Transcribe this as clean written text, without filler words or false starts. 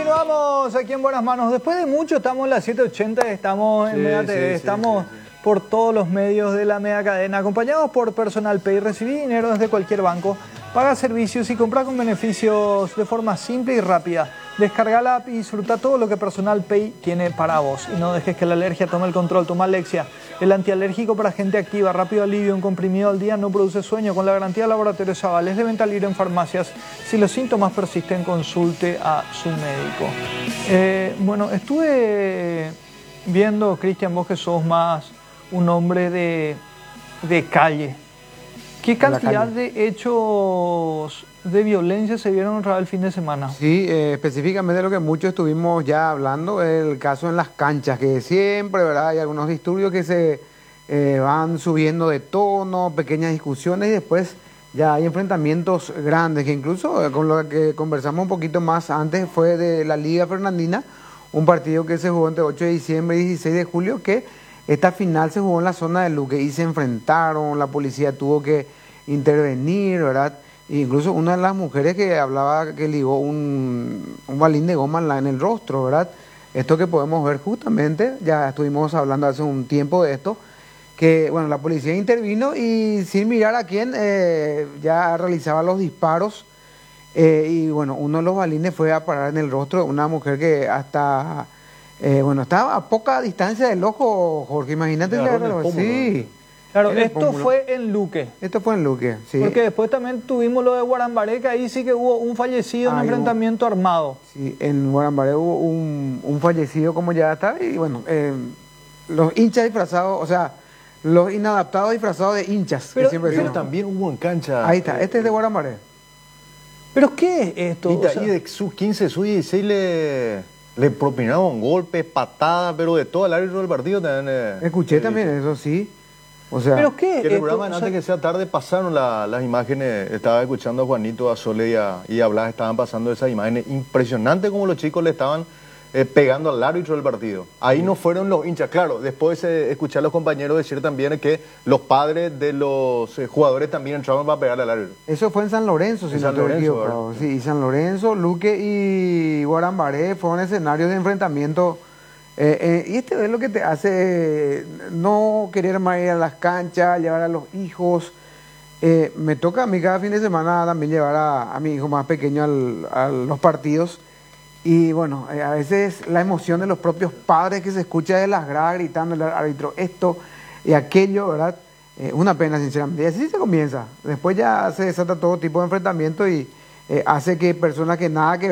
Continuamos aquí en Buenas Manos. Después de mucho, estamos en las 7:80, estamos en Mega TV, estamos por todos los medios de la Mega Cadena, acompañados por Personal Pay. Recibí dinero desde cualquier banco, paga servicios y compra con beneficios de forma simple y rápida. Descarga la app y disfruta todo lo que Personal Pay tiene para vos. Y no dejes que la alergia tome el control. Toma Alexia, el antialérgico para gente activa. Rápido alivio, un comprimido al día, no produce sueño. Con la garantía de Laboratorios Aval. Es de venta libre en farmacias. Si los síntomas persisten, consulte a su médico. Bueno, estuve viendo, Cristian, vos que sos más un hombre de calle. ¿Qué cantidad de hechos de violencia se vieron otra vez el fin de semana? Sí, específicamente lo que muchos estuvimos ya hablando, el caso en las canchas, que siempre, ¿verdad? Hay algunos disturbios que se van subiendo de tono, pequeñas discusiones y después ya hay enfrentamientos grandes, que incluso con lo que conversamos un poquito más antes fue de la Liga Fernandina, un partido que se jugó entre 8 de diciembre y 16 de julio, que esta final se jugó en la zona de Luque y se enfrentaron, la policía tuvo que intervenir, ¿verdad? Incluso una de las mujeres que hablaba que ligó un balín de goma en el rostro, ¿verdad? Esto que podemos ver justamente, ya estuvimos hablando hace un tiempo de esto, que bueno, la policía intervino y sin mirar a quién ya realizaba los disparos y bueno, uno de los balines fue a parar en el rostro de una mujer que hasta, bueno, estaba a poca distancia del ojo, Jorge, imagínate. Sí. Claro, esto fue en Luque. Esto fue en Luque, sí. Porque después también tuvimos lo de Guarambaré, que ahí sí que hubo un fallecido en un enfrentamiento armado. Sí, en Guarambaré hubo un fallecido, como ya está, y bueno, los hinchas disfrazados, o sea, los inadaptados disfrazados de hinchas. Pero también hubo en cancha. Ahí está, este es de Guarambaré. ¿Pero qué es esto? Y ahí de sub-15, sub-16 le propinaron golpes, patadas, pero de todo el árbitro del partido también. Escuché también eso, sí. O sea, ¿pero qué? Que recordaban antes que sea tarde pasaron las imágenes. Estaba escuchando a Juanito, a Sole y a Blas, estaban pasando esas imágenes. Impresionante como los chicos le estaban pegando al árbitro del partido. Ahí no fueron los hinchas. Claro, después escuché a los compañeros decir también que los padres de los jugadores también entraron para pegarle al árbitro. Eso fue en San Lorenzo, si no estoy equivocado. Sí, San Lorenzo, Luque y Guarambaré fueron escenarios de enfrentamiento. Y este es lo que te hace no querer más ir a las canchas, llevar a los hijos. Me toca a mí cada fin de semana también llevar a mi hijo más pequeño a los partidos. Y bueno, a veces la emoción de los propios padres que se escucha de las gradas gritando al árbitro esto y aquello, ¿verdad? Una pena, sinceramente. Y así se comienza. Después ya se desata todo tipo de enfrentamiento y hace que personas que nada que